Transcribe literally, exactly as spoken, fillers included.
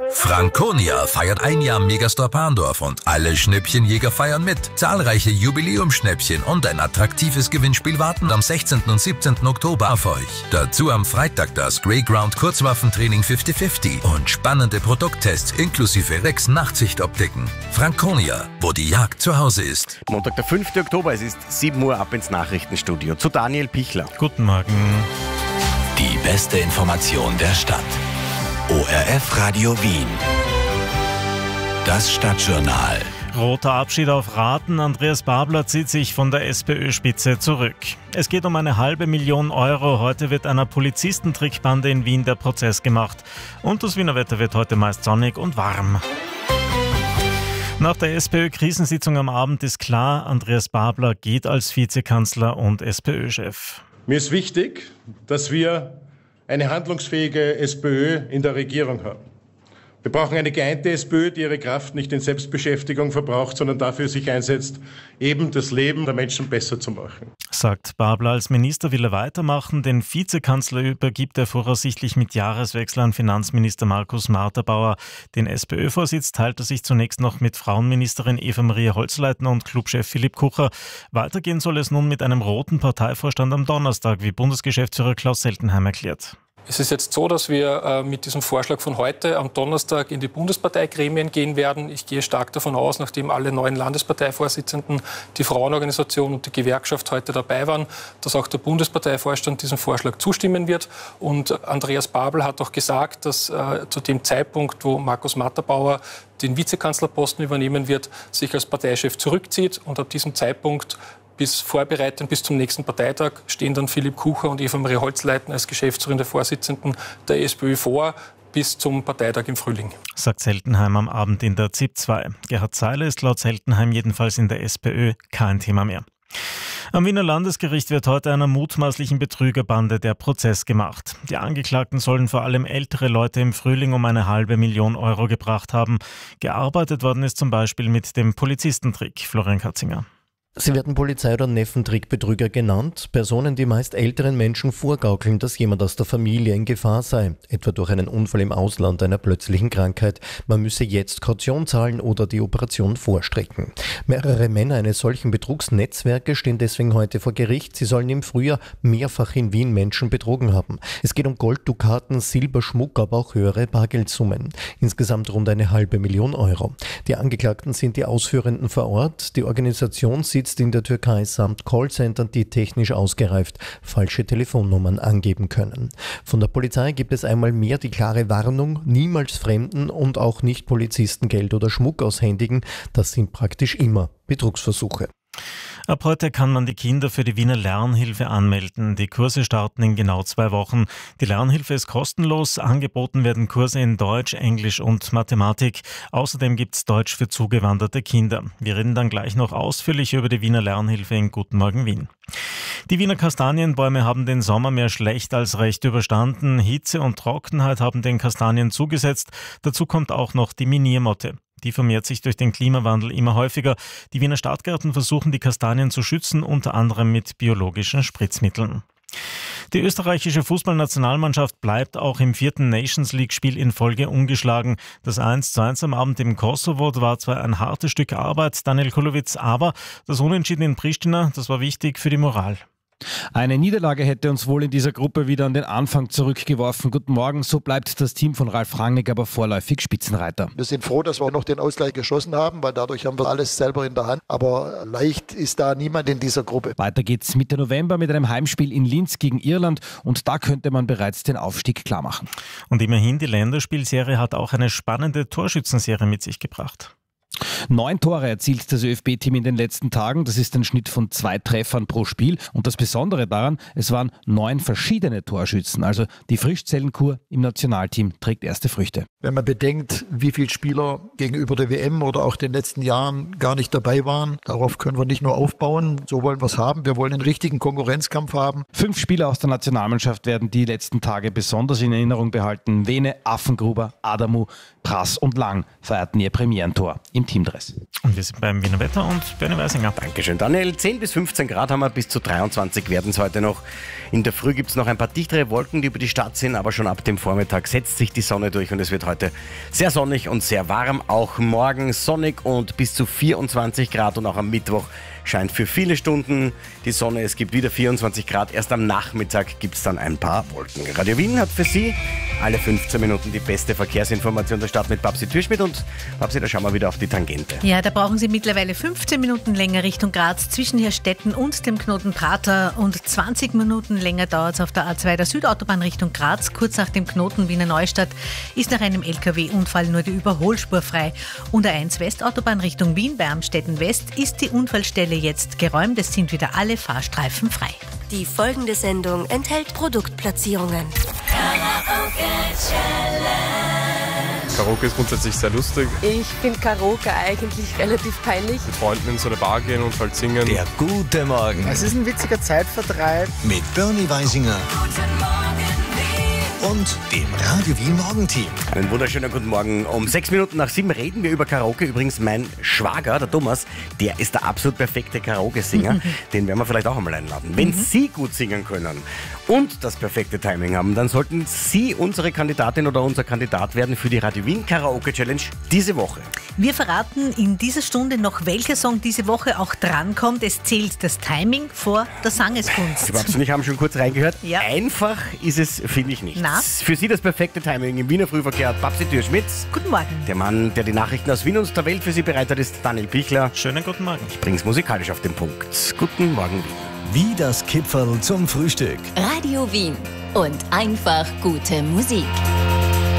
Franconia feiert ein Jahr Megastore Parndorf und alle Schnäppchenjäger feiern mit. Zahlreiche Jubiläumsschnäppchen und ein attraktives Gewinnspiel warten am sechzehnten und siebzehnten Oktober auf euch. Dazu am Freitag das Greyground Kurzwaffentraining fünfzig fünfzig und spannende Produkttests inklusive Rex Nachtsichtoptiken. Franconia, wo die Jagd zu Hause ist. Montag, der fünften Oktober, es ist sieben Uhr, ab ins Nachrichtenstudio zu Daniel Pichler. Guten Morgen. Die beste Information der Stadt. O R F Radio Wien. Das Stadtjournal. Roter Abschied auf Raten. Andreas Babler zieht sich von der SPÖ-Spitze zurück. Es geht um eine halbe Million Euro. Heute wird einer Polizistentrickbande in Wien der Prozess gemacht. Und das Wiener Wetter wird heute meist sonnig und warm. Nach der SPÖ-Krisensitzung am Abend ist klar, Andreas Babler geht als Vizekanzler und SPÖ-Chef. Mir ist wichtig, dass wir eine handlungsfähige SPÖ in der Regierung haben. Wir brauchen eine geeinte SPÖ, die ihre Kraft nicht in Selbstbeschäftigung verbraucht, sondern dafür sich einsetzt, eben das Leben der Menschen besser zu machen. Sagt Babler. Als Minister will er weitermachen. Den Vizekanzler übergibt er voraussichtlich mit Jahreswechsel an Finanzminister Markus Marterbauer. Den SPÖ-Vorsitz teilt er sich zunächst noch mit Frauenministerin Eva-Maria Holzleitner und Clubchef Philipp Kucher. Weitergehen soll es nun mit einem roten Parteivorstand am Donnerstag, wie Bundesgeschäftsführer Klaus Seltenheim erklärt. Es ist jetzt so, dass wir äh, mit diesem Vorschlag von heute am Donnerstag in die Bundesparteigremien gehen werden. Ich gehe stark davon aus, nachdem alle neuen Landesparteivorsitzenden, die Frauenorganisation und die Gewerkschaft heute dabei waren, dass auch der Bundesparteivorstand diesem Vorschlag zustimmen wird. Und Andreas Babler hat auch gesagt, dass äh, zu dem Zeitpunkt, wo Markus Marterbauer den Vizekanzlerposten übernehmen wird, sich als Parteichef zurückzieht. Und ab diesem Zeitpunkt bis vorbereitend bis zum nächsten Parteitag stehen dann Philipp Kucher und Eva-Maria Holzleitner als Geschäftsführerin der Vorsitzenden der SPÖ vor, bis zum Parteitag im Frühling. Sagt Seltenheim am Abend in der Z I P zwei. Gerhard Seiler ist laut Seltenheim jedenfalls in der SPÖ kein Thema mehr. Am Wiener Landesgericht wird heute einer mutmaßlichen Betrügerbande der Prozess gemacht. Die Angeklagten sollen vor allem ältere Leute im Frühling um eine halbe Million Euro gebracht haben. Gearbeitet worden ist zum Beispiel mit dem Polizistentrick. Florian Katzinger. Sie werden Polizei- oder Neffentrickbetrüger genannt, Personen, die meist älteren Menschen vorgaukeln, dass jemand aus der Familie in Gefahr sei, etwa durch einen Unfall im Ausland, einer plötzlichen Krankheit. Man müsse jetzt Kaution zahlen oder die Operation vorstrecken. Mehrere Männer eines solchen Betrugsnetzwerkes stehen deswegen heute vor Gericht. Sie sollen im Frühjahr mehrfach in Wien Menschen betrogen haben. Es geht um Golddukaten, Silberschmuck, aber auch höhere Bargeldsummen. Insgesamt rund eine halbe Million Euro. Die Angeklagten sind die Ausführenden vor Ort. Die Organisation sitzt in der Türkei samt Callcentern, die technisch ausgereift falsche Telefonnummern angeben können. Von der Polizei gibt es einmal mehr die klare Warnung, niemals Fremden und auch nicht Polizisten Geld oder Schmuck aushändigen. Das sind praktisch immer Betrugsversuche. Ab heute kann man die Kinder für die Wiener Lernhilfe anmelden. Die Kurse starten in genau zwei Wochen. Die Lernhilfe ist kostenlos. Angeboten werden Kurse in Deutsch, Englisch und Mathematik. Außerdem gibt es Deutsch für zugewanderte Kinder. Wir reden dann gleich noch ausführlich über die Wiener Lernhilfe in Guten Morgen Wien. Die Wiener Kastanienbäume haben den Sommer mehr schlecht als recht überstanden. Hitze und Trockenheit haben den Kastanien zugesetzt. Dazu kommt auch noch die Miniermotte. Die vermehrt sich durch den Klimawandel immer häufiger. Die Wiener Stadtgärten versuchen, die Kastanien zu schützen, unter anderem mit biologischen Spritzmitteln. Die österreichische Fußballnationalmannschaft bleibt auch im vierten Nations League-Spiel in Folge ungeschlagen. Das eins zu eins am Abend im Kosovo war zwar ein hartes Stück Arbeit, Daniel Kulowitz, aber das Unentschieden in Pristina, das war wichtig für die Moral. Eine Niederlage hätte uns wohl in dieser Gruppe wieder an den Anfang zurückgeworfen. Guten Morgen, so bleibt das Team von Ralf Rangnick aber vorläufig Spitzenreiter. Wir sind froh, dass wir noch den Ausgleich geschossen haben, weil dadurch haben wir alles selber in der Hand. Aber leicht ist da niemand in dieser Gruppe. Weiter geht's Mitte November mit einem Heimspiel in Linz gegen Irland und da könnte man bereits den Aufstieg klarmachen. Und immerhin, die Länderspielserie hat auch eine spannende Torschützenserie mit sich gebracht. Neun Tore erzielt das ÖFB-Team in den letzten Tagen. Das ist ein Schnitt von zwei Treffern pro Spiel. Und das Besondere daran, es waren neun verschiedene Torschützen. Also die Frischzellenkur im Nationalteam trägt erste Früchte. Wenn man bedenkt, wie viele Spieler gegenüber der W M oder auch den letzten Jahren gar nicht dabei waren, darauf können wir nicht nur aufbauen, so wollen wir es haben. Wir wollen einen richtigen Konkurrenzkampf haben. Fünf Spieler aus der Nationalmannschaft werden die letzten Tage besonders in Erinnerung behalten. Vene, Affengruber, Adamu, Prass und Lang feierten ihr Premierentor im Teamtraining. Stress. Und wir sind beim Wiener Wetter und Bernie Weisinger. Dankeschön, Daniel. zehn bis fünfzehn Grad haben wir, bis zu dreiundzwanzig werden es heute noch. In der Früh gibt es noch ein paar dichtere Wolken, die über die Stadt sind, aber schon ab dem Vormittag setzt sich die Sonne durch und es wird heute sehr sonnig und sehr warm. Auch morgen sonnig und bis zu vierundzwanzig Grad und auch am Mittwoch scheint für viele Stunden die Sonne. Es gibt wieder vierundzwanzig Grad. Erst am Nachmittag gibt es dann ein paar Wolken. Radio Wien hat für Sie alle fünfzehn Minuten die beste Verkehrsinformation der Stadt mit Babsi Türschmidt. Und Babsi, da schauen wir wieder auf die Tangente. Ja, da brauchen Sie mittlerweile fünfzehn Minuten länger Richtung Graz zwischen Hirstetten und dem Knoten Prater und zwanzig Minuten länger dauert es auf der A zwei der Südautobahn Richtung Graz. Kurz nach dem Knoten Wiener Neustadt ist nach einem L K W-Unfall nur die Überholspur frei. Und der eins Westautobahn Richtung Wien bei Amstetten West ist die Unfallstelle jetzt geräumt. Es sind wieder alle Fahrstreifen frei. Die folgende Sendung enthält Produktplatzierungen. Karaoke ist grundsätzlich sehr lustig. Ich finde Karaoke eigentlich relativ peinlich. Mit Freunden in so eine Bar gehen und halt singen. Der gute Morgen. Es ist ein witziger Zeitvertreib. Mit Bernie Weisinger. Guten Morgen, und dem Radio Wien Morgenteam. Einen wunderschönen guten Morgen. Um sechs Minuten nach sieben reden wir über Karaoke. Übrigens mein Schwager, der Thomas, der ist der absolut perfekte Karaoke-Singer. Den werden wir vielleicht auch einmal einladen. Wenn mhm. Sie gut singen können und das perfekte Timing haben, dann sollten Sie unsere Kandidatin oder unser Kandidat werden für die Radio Wien Karaoke Challenge diese Woche. Wir verraten in dieser Stunde noch, welcher Song diese Woche auch drankommt. Es zählt das Timing vor der Sangeskunst. Die Babs und ich haben schon kurz reingehört. Ja. Einfach ist es, finde ich, nicht. Na? Für Sie das perfekte Timing im Wiener Frühverkehr hat Babsi Türschmidt. Guten Morgen. Der Mann, der die Nachrichten aus Wien und der Welt für Sie bereitet, ist Daniel Pichler. Schönen guten Morgen. Ich bring's musikalisch auf den Punkt. Guten Morgen, Wien. Wie das Kipferl zum Frühstück. Radio Wien und einfach gute Musik.